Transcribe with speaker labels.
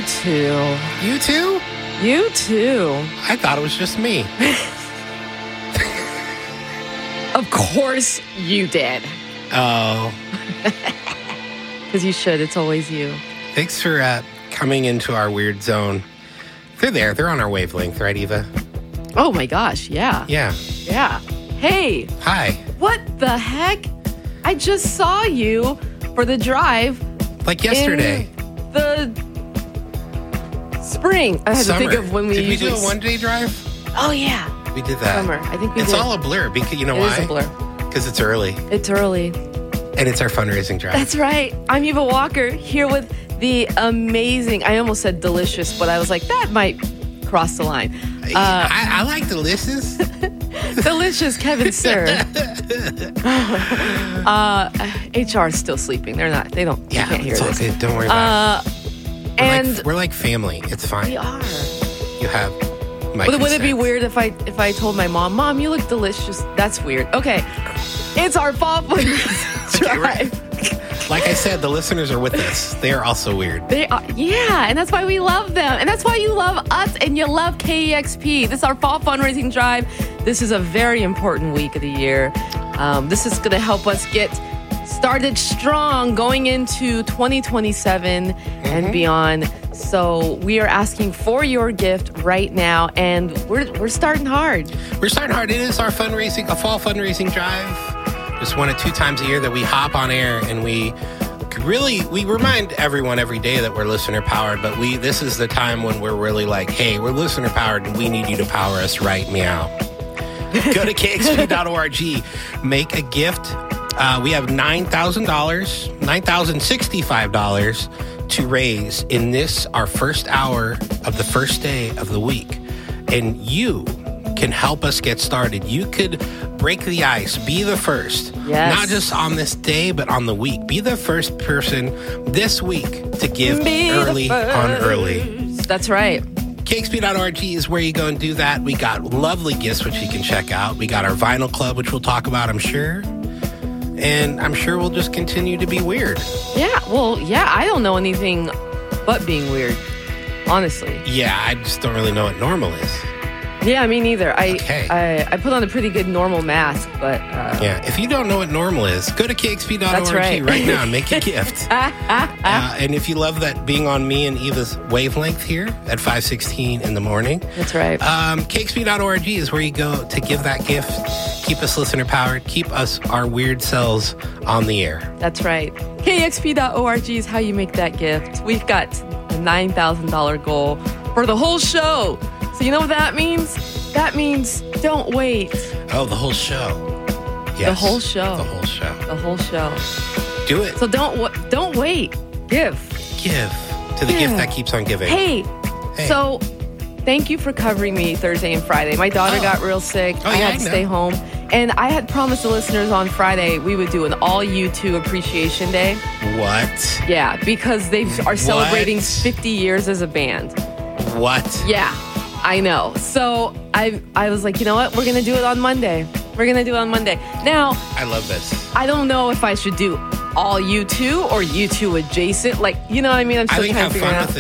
Speaker 1: too.
Speaker 2: You too?
Speaker 1: You too.
Speaker 2: I thought it was just me.
Speaker 1: Of course you did.
Speaker 2: Oh.
Speaker 1: Because you should. It's always you.
Speaker 2: Thanks for coming into our weird zone. They're there. They're on our wavelength, right, Eva?
Speaker 1: Oh, my gosh. Yeah.
Speaker 2: Yeah.
Speaker 1: Yeah. Hey.
Speaker 2: Hi.
Speaker 1: What the heck? I just saw you for the drive.
Speaker 2: Like yesterday.
Speaker 1: In the spring. I had
Speaker 2: Summer.
Speaker 1: to think of when we
Speaker 2: Did
Speaker 1: usually...
Speaker 2: we do a one-day drive?
Speaker 1: Oh, yeah.
Speaker 2: We did that.
Speaker 1: Summer. I think we
Speaker 2: It's
Speaker 1: did.
Speaker 2: all a blur. Because you know
Speaker 1: It
Speaker 2: why?
Speaker 1: is a blur.
Speaker 2: Because it's early.
Speaker 1: It's early.
Speaker 2: And it's our fundraising drive.
Speaker 1: That's right. I'm Eva Walker here with the amazing, I almost said delicious, but I was like, that might cross the line.
Speaker 2: I like delicious.
Speaker 1: Delicious Kevin Sir. HR is still sleeping. They can't hear
Speaker 2: it's all
Speaker 1: this.
Speaker 2: good. Don't worry about it.
Speaker 1: And
Speaker 2: We're like family. It's fine.
Speaker 1: we are.
Speaker 2: You have my
Speaker 1: Would it be
Speaker 2: consent.
Speaker 1: weird if I told my Mom, you look delicious? That's weird. Okay. It's our fall fundraising drive.
Speaker 2: right. Like I said, the listeners are with us. They are also weird.
Speaker 1: They are, yeah, and that's why we love them. And that's why you love us and you love KEXP. This is our fall fundraising drive. This is a very important week of the year. This is going to help us get started strong going into 2027 and beyond. So we are asking for your gift right now, and we're starting hard.
Speaker 2: We're starting hard. It is our fundraising, a fall fundraising drive. Just 1 or 2 times a year that we hop on air and we remind everyone every day that we're listener powered, but this is the time when we're really like, hey, we're listener powered and we need you to power us right meow. Go to kxp.org, make a gift. We have $9,065 to raise in this, our first hour of the first day of the week. And you can help us get started. You could break the ice, be the first.
Speaker 1: Yes.
Speaker 2: Not just on this day, but on the week. Be the first person this week to give early on early.
Speaker 1: That's right.
Speaker 2: KXP.org is where you go and do that. We got lovely gifts, which you can check out. We got our vinyl club, which we'll talk about, I'm sure. And I'm sure we'll just continue to be weird.
Speaker 1: Yeah, well, yeah, I don't know anything but being weird, honestly.
Speaker 2: Yeah, I just don't really know what normal is.
Speaker 1: Yeah, me neither.
Speaker 2: Okay.
Speaker 1: I put on a pretty good normal mask, but...
Speaker 2: Yeah, if you don't know what normal is, go to kxp.org
Speaker 1: right.
Speaker 2: right now and make a gift. And if you love that being on me and Eva's wavelength here at 5:16 in the morning.
Speaker 1: That's right.
Speaker 2: kxp.org is where you go to give that gift. Keep us listener powered. Keep us, our weird selves, on the air.
Speaker 1: That's right. KXP.org is how you make that gift. We've got a $9,000 goal for the whole show. So you know what that means? That means don't wait.
Speaker 2: Oh, the whole show. Yes.
Speaker 1: The whole show.
Speaker 2: The whole show.
Speaker 1: The whole show.
Speaker 2: Do it.
Speaker 1: So don't wait. Give.
Speaker 2: Give to the gift that keeps on giving.
Speaker 1: Hey. So thank you for covering me Thursday and Friday. My daughter got real sick. I had to stay home. And I had promised the listeners on Friday we would do an all U2 appreciation day.
Speaker 2: What?
Speaker 1: Yeah, because they are celebrating 50 years as a band.
Speaker 2: What?
Speaker 1: Yeah. I know. So I was like, you know what? We're going to do it on Monday. Now,
Speaker 2: I love this.
Speaker 1: I don't know if I should do all U2 or U2 adjacent. Like, you know what I mean? I'm still trying to figure it out.